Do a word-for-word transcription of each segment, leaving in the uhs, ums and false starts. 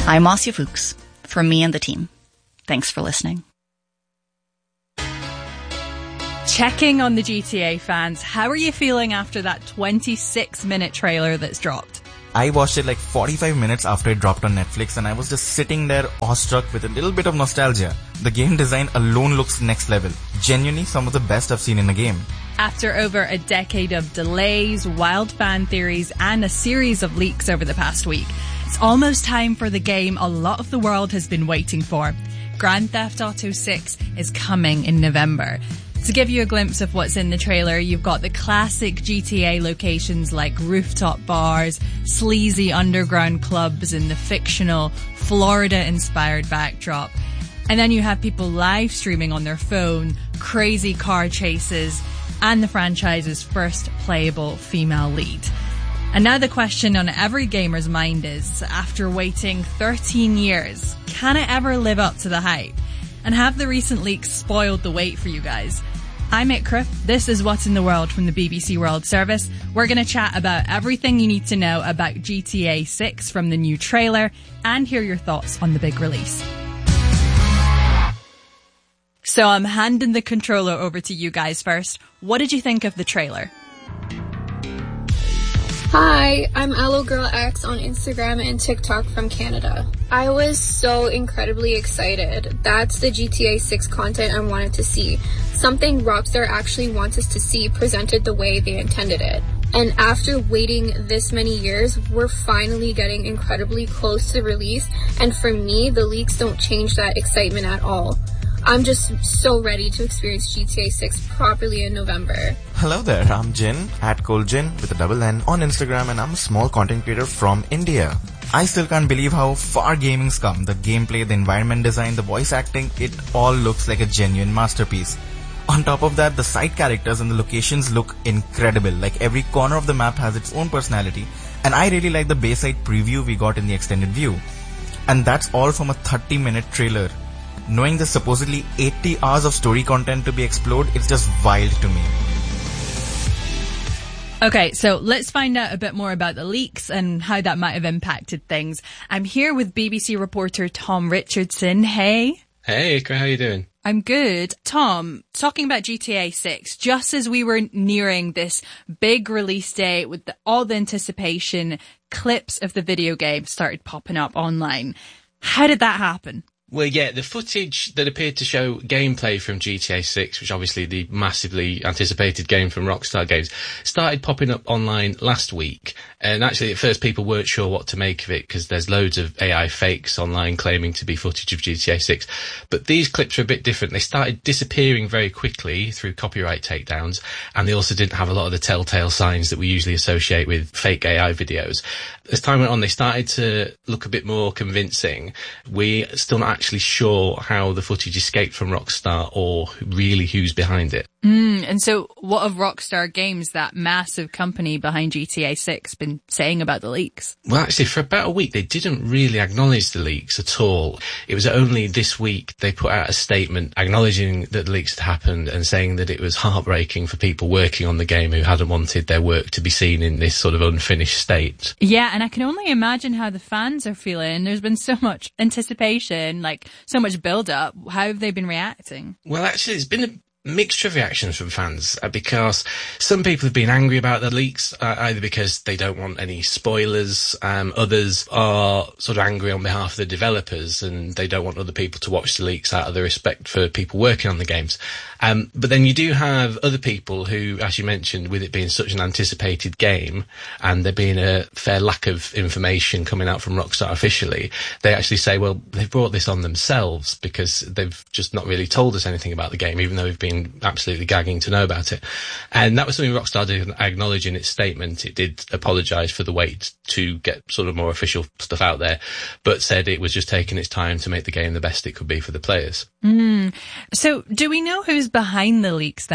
I'm Marcia Fuchs, from me and the team. Thanks for listening. Checking on the G T A fans, how are you feeling after that twenty-six minute trailer that's dropped? I watched it like forty-five minutes after it dropped on Netflix, and I was just sitting there awestruck with a little bit of nostalgia. The game design alone looks next level. Genuinely some of the best I've seen in a game. After over a decade of delays, wild fan theories, and a series of leaks over the past week, it's almost time for the game a lot of the world has been waiting for. Grand Theft Auto six is coming in November. To give you a glimpse of what's in the trailer, you've got the classic G T A locations like rooftop bars, sleazy underground clubs, and the fictional Florida-inspired backdrop. And then you have people live streaming on their phone, crazy car chases, and the franchise's first playable female lead. And now the question on every gamer's mind is, after waiting thirteen years, can it ever live up to the hype? And have the recent leaks spoiled the wait for you guys? I'm Ikra. This is What's in the World from the B B C World Service. We're going to chat about everything you need to know about G T A six from the new trailer and hear your thoughts on the big release. So I'm handing the controller over to you guys first. What did you think of the trailer? Hi, I'm Aloe Girl X on Instagram and TikTok from Canada. I was so incredibly excited. That's the G T A six content I wanted to see. Something Rockstar actually wants us to see presented the way they intended it. And after waiting this many years, we're finally getting incredibly close to release. And for me, the leaks don't change that excitement at all. I'm just so ready to experience G T A six properly in November. Hello there, I'm Jin, at ColdJin with a double N on Instagram, and I'm a small content creator from India. I still can't believe how far gaming's come. The gameplay, the environment design, the voice acting, it all looks like a genuine masterpiece. On top of that, the side characters and the locations look incredible. Like every corner of the map has its own personality, and I really like the Bayside preview we got in the extended view. And that's all from a thirty minute trailer. Knowing there's supposedly eighty hours of story content to be explored, it's just wild to me. Okay, so let's find out a bit more about the leaks and how that might have impacted things. I'm here with B B C reporter Tom Richardson. Hey. Hey, Ikra, how you doing? I'm good. Tom, talking about G T A six, just as we were nearing this big release date with the, all the anticipation, clips of the video game started popping up online. How did that happen? Well, yeah, the footage that appeared to show gameplay from G T A six, which obviously the massively anticipated game from Rockstar Games, started popping up online last week. And actually, at first, people weren't sure what to make of it because there's loads of A I fakes online claiming to be footage of G T A six. But these clips are a bit different. They started disappearing very quickly through copyright takedowns, and they also didn't have a lot of the telltale signs that we usually associate with fake A I videos. As time went on, they started to look a bit more convincing. We're still not actually sure how the footage escaped from Rockstar or really who's behind it. Mm, and so what have Rockstar Games, that massive company behind G T A six, been saying about the leaks? Well, actually, for about a week, they didn't really acknowledge the leaks at all. It was only this week they put out a statement acknowledging that the leaks had happened and saying that it was heartbreaking for people working on the game who hadn't wanted their work to be seen in this sort of unfinished state. Yeah, and I can only imagine how the fans are feeling. There's been so much anticipation, like so much build-up. How have they been reacting? Well, actually, it's been a mixture of reactions from fans uh, because some people have been angry about the leaks, uh, either because they don't want any spoilers. Um, others are sort of angry on behalf of the developers and they don't want other people to watch the leaks out of the respect for people working on the games. Um, but then you do have other people who, as you mentioned, with it being such an anticipated game and there being a fair lack of information coming out from Rockstar officially, they actually say, well, they've brought this on themselves because they've just not really told us anything about the game, even though we've been absolutely gagging to know about it. And that was something Rockstar did acknowledge in its statement. It did apologise for the wait to get sort of more official stuff out there, but said it was just taking its time to make the game the best it could be for the players. Mm. So do we know who's behind the leaks then?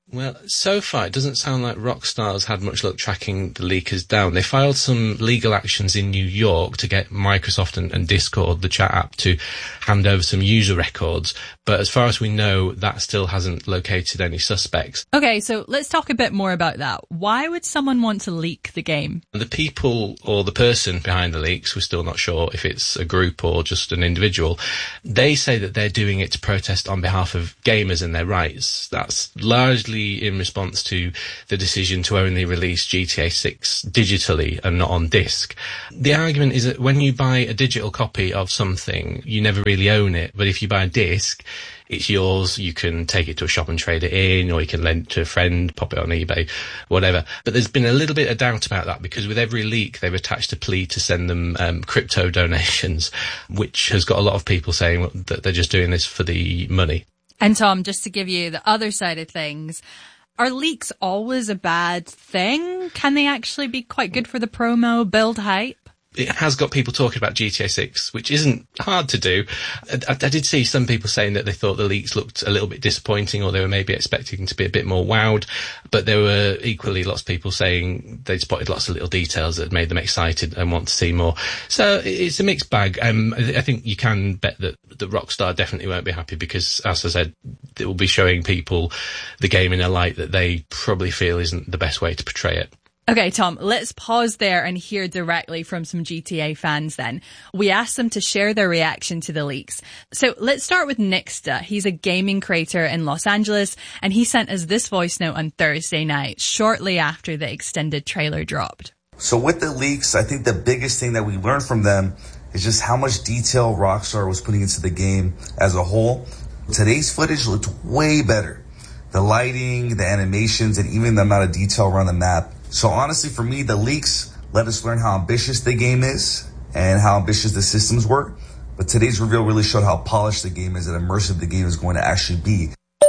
Well, so far, it doesn't sound like Rockstar's had much luck tracking the leakers down. They filed some legal actions in New York to get Microsoft and, and Discord, the chat app, to hand over some user records. But as far as we know, that still hasn't located any suspects. Okay, so let's talk a bit more about that. Why would someone want to leak the game? The people or the person behind the leaks, we're still not sure if it's a group or just an individual. They say that they're doing it to protest on behalf of gamers and their rights. That's largely in response to the decision to only release G T A six digitally and not on disc. The argument is that when you buy a digital copy of something, you never really own it. But if you buy a disc, it's yours. You can take it to a shop and trade it in, or you can lend it to a friend, pop it on eBay, whatever. But there's been a little bit of doubt about that because with every leak, they've attached a plea to send them um, crypto donations, which has got a lot of people saying that they're just doing this for the money. And Tom, just to give you the other side of things, are leaks always a bad thing? Can they actually be quite good for the promo, build hype? It has got people talking about G T A six, which isn't hard to do. I, I did see some people saying that they thought the leaks looked a little bit disappointing, or they were maybe expecting to be a bit more wowed. But there were equally lots of people saying they'd spotted lots of little details that made them excited and want to see more. So it's a mixed bag. Um, I think you can bet that, that Rockstar definitely won't be happy because, as I said, it will be showing people the game in a light that they probably feel isn't the best way to portray it. Okay, Tom, let's pause there and hear directly from some G T A fans then. We asked them to share their reaction to the leaks. So let's start with Nixta. He's a gaming creator in Los Angeles, and he sent us this voice note on Thursday night, shortly after the extended trailer dropped. So with the leaks, I think the biggest thing that we learned from them is just how much detail Rockstar was putting into the game as a whole. Today's footage looked way better. The lighting, the animations, and even the amount of detail around the map. So honestly, for me, the leaks let us learn how ambitious the game is and how ambitious the systems work. But today's reveal really showed how polished the game is and immersive the game is going to actually be.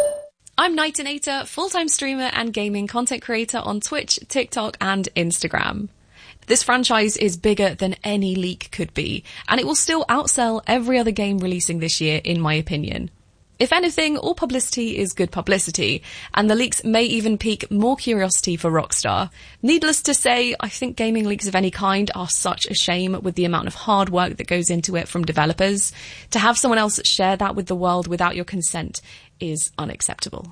I'm Nightinator, full-time streamer and gaming content creator on Twitch, TikTok and Instagram. This franchise is bigger than any leak could be, and it will still outsell every other game releasing this year, in my opinion. If anything, all publicity is good publicity, and the leaks may even pique more curiosity for Rockstar. Needless to say, I think gaming leaks of any kind are such a shame with the amount of hard work that goes into it from developers. To have someone else share that with the world without your consent is unacceptable.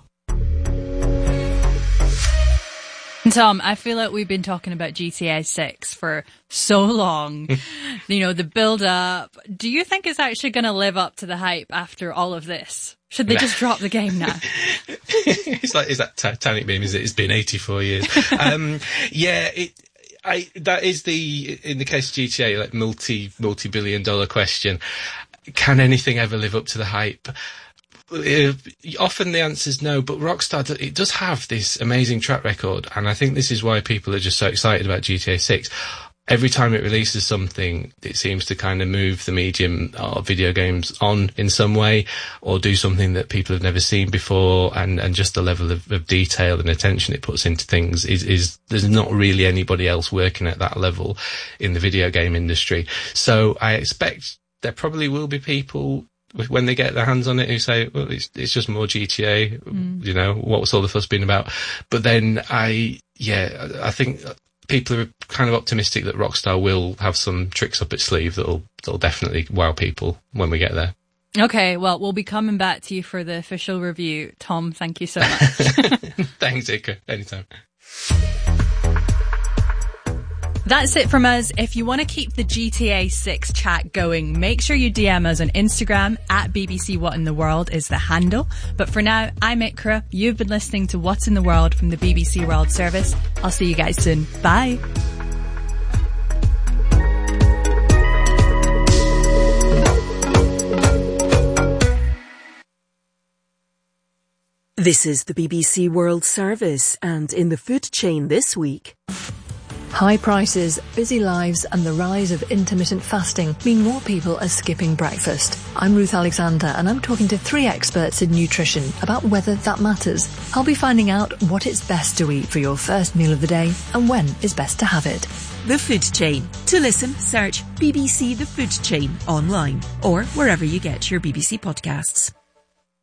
Tom, I feel like we've been talking about G T A six for so long. You know, the build up. Do you think it's actually going to live up to the hype after all of this? Should they just drop the game now? It's like, is that Titanic meme? Is it? It's been eighty-four years. um, yeah, it, I, that is the, in the case of G T A, like multi, multi-billion dollar question. Can anything ever live up to the hype? Uh, often the answer is no, but Rockstar, it does have this amazing track record, and I think this is why people are just so excited about G T A six. Every time it releases something, it seems to kind of move the medium of video games on in some way, or do something that people have never seen before, and, and just the level of, of detail and attention it puts into things is, is, there's not really anybody else working at that level in the video game industry. So I expect there probably will be people when they get their hands on it who say, well, it's, it's just more G T A, mm. you know, what's all the fuss been about? But then I, yeah, I think people are kind of optimistic that Rockstar will have some tricks up its sleeve that'll, that'll definitely wow people when we get there. Okay, well, we'll be coming back to you for the official review. Tom, thank you so much. Thanks, Ika. Anytime. That's it from us. If you want to keep the G T A six chat going, make sure you D M us on Instagram at B B C What in the World is the handle. But for now, I'm Ikra. You've been listening to What's in the World from the B B C World Service. I'll see you guys soon. Bye. This is the B B C World Service, and in the food chain this week... High prices, busy lives and the rise of intermittent fasting mean more people are skipping breakfast. I'm Ruth Alexander and I'm talking to three experts in nutrition about whether that matters. I'll be finding out what it's best to eat for your first meal of the day and when is best to have it. The Food Chain. To listen, search B B C The Food Chain online or wherever you get your B B C podcasts.